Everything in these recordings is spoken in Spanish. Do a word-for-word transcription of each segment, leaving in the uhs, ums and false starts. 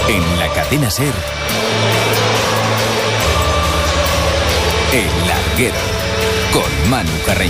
En la cadena SER, El Larguero, con Manu Carreño.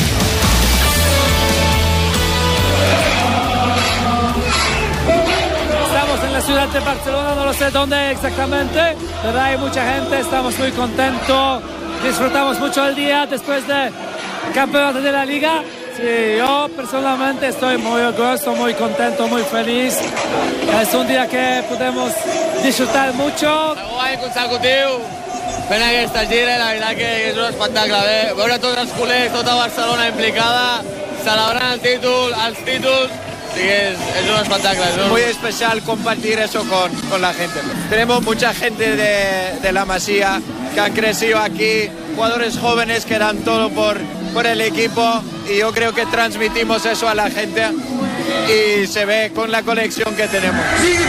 Estamos en la ciudad de Barcelona, no lo sé dónde exactamente, pero hay mucha gente, estamos muy contentos, disfrutamos mucho el día después del campeonato de la Liga. Sí, yo personalmente estoy muy orgulloso, muy contento, muy feliz. Es un día que podemos disfrutar mucho. Guai consecutiu, fent aquesta gira, la veritat que és un espectacle. Bé, veure tots els culers, tota Barcelona implicada, celebrant el títol, els títols, sí que es, es un espectáculo. Es un... Muy especial compartir eso con, con la gente. Tenemos mucha gente de, de la Masía que han crecido aquí, jugadores jóvenes que dan todo por, por el equipo, y yo creo que transmitimos eso a la gente y se ve con la conexión que tenemos.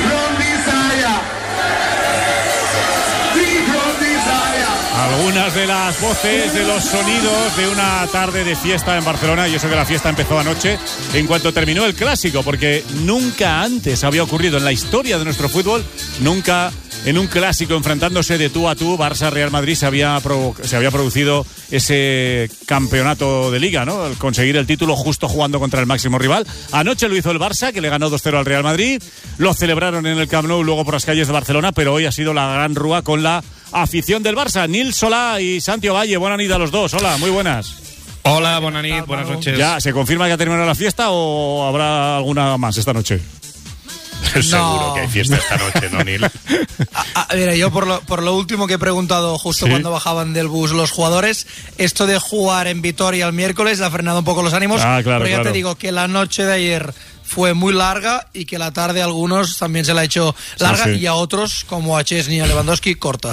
Algunas de las voces, de los sonidos de una tarde de fiesta en Barcelona, y eso que la fiesta empezó anoche en cuanto terminó el Clásico, porque nunca antes había ocurrido en la historia de nuestro fútbol, nunca en un Clásico enfrentándose de tú a tú, Barça-Real Madrid, se había, provo- se había producido ese campeonato de Liga, ¿no? El conseguir el título justo jugando contra el máximo rival. Anoche lo hizo el Barça, que le ganó dos cero al Real Madrid, lo celebraron en el Camp Nou, luego por las calles de Barcelona, pero hoy ha sido la gran rúa con la afición del Barça. Nil Solà y Santi Ovalle, buenas noches a los dos. Hola, muy buenas. Hola, buenas noches, buenas noches. ¿Ya se confirma que ha terminado la fiesta o habrá alguna más esta noche? Seguro No. que hay fiesta esta noche, ¿no, Nil? A, a, mira, yo por lo, por lo último que he preguntado justo ¿Sí? cuando bajaban del bus los jugadores, esto de jugar en Vitoria el miércoles ha frenado un poco los ánimos. Ah, claro, pero ya claro. te digo que la noche de ayer fue muy larga y que la tarde a algunos también se la ha hecho larga, Sí, sí. y a otros, como a Chesney y a Lewandowski, corta.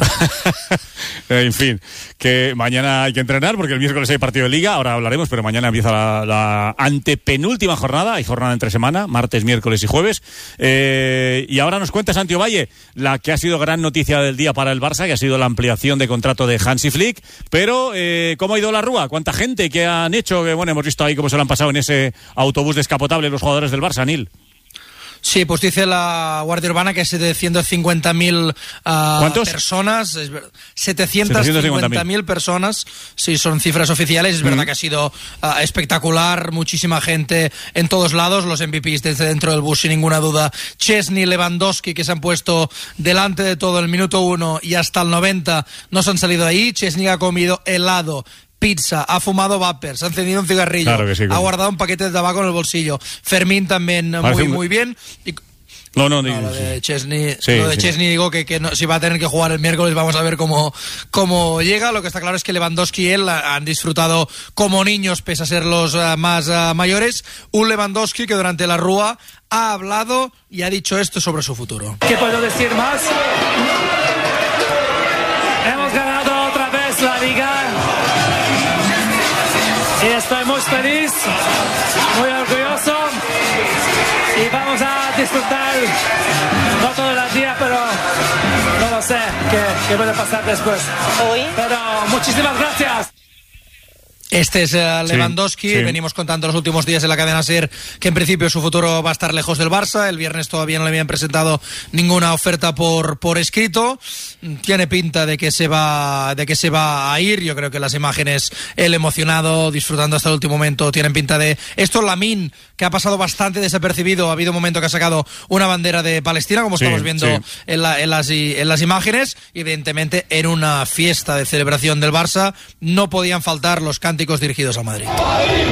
En fin, que mañana hay que entrenar porque el miércoles hay partido de Liga, ahora hablaremos, pero mañana empieza la, la antepenúltima jornada, hay jornada entre semana, martes, miércoles y jueves. Eh, y ahora nos cuenta Santi Ovalle la que ha sido gran noticia del día para el Barça, que ha sido la ampliación de contrato de Hansi Flick, pero eh, ¿cómo ha ido la rúa? ¿Cuánta gente que han hecho? Que bueno, hemos visto ahí cómo se lo han pasado en ese autobús descapotable los jugadores del Barça, Nil. Sí, pues dice la Guardia Urbana que setecientos cincuenta mil uh, ¿Cuántos? personas, es ver- setecientos cincuenta mil personas, sí, son cifras oficiales. Es Mm. verdad que ha sido uh, espectacular, muchísima gente en todos lados, los M V Ps desde dentro del bus sin ninguna duda. Chesney, Lewandowski, que se han puesto delante de todo el minuto uno y hasta el noventa no se han salido de ahí. Chesney ha comido helado, pizza, ha fumado vapers, ha encendido un cigarrillo, Claro que sí, ha claro. guardado un paquete de tabaco en el bolsillo. Fermín también Parece muy, un- muy bien. Y No, no, no, ni- lo de Chesney, Sí, lo de sí. Chesney digo que, que no, si va a tener que jugar el miércoles, vamos a ver cómo, cómo llega. Lo que está claro es que Lewandowski y él han disfrutado como niños, pese a ser los uh, más uh, mayores. Un Lewandowski que durante la rúa ha hablado y ha dicho esto sobre su futuro. ¿Qué puedo decir más? Hemos ganado otra vez la Liga y estoy muy feliz, muy orgulloso, y vamos a disfrutar no todo el día, pero no lo sé qué, qué puede pasar después. Pero muchísimas gracias. Este es uh, Lewandowski, sí. venimos contando los últimos días en la cadena SER que en principio su futuro va a estar lejos del Barça. El viernes todavía no le habían presentado ninguna oferta por, por escrito. Tiene pinta de que se va de que se va a ir. Yo creo que las imágenes, él emocionado, disfrutando hasta el último momento, tienen pinta de esto. Lamine, que ha pasado bastante desapercibido, ha habido un momento que ha sacado una bandera de Palestina, como Sí, estamos viendo sí. en, la- en las, i- en las imágenes. Evidentemente, en una fiesta de celebración del Barça no podían faltar los cánticos dirigidos a Madrid.